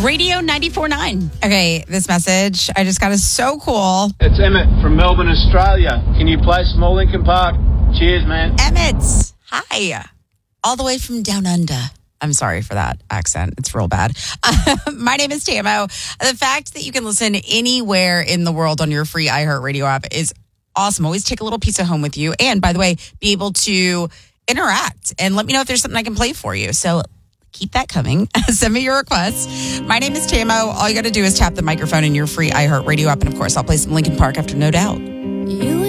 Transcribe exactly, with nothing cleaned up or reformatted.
Radio ninety-four point nine. Okay, this message I just got is so cool. It's Emmett from Melbourne, Australia. Can you play Small Lincoln Park? Cheers, man. Emmett, hi. All the way from down under. I'm sorry for that accent. It's real bad. Uh, my name is Tamo. The fact that you can listen anywhere in the world on your free iHeartRadio app is awesome. Always take a little piece of home with you. And by the way, be able to interact and let me know if there's something I can play for you. So keep that coming. Send me your requests. My name is Tamo. All you got to do is tap the microphone in your free iHeartRadio app. And of course, I'll play some Linkin Park after No Doubt. You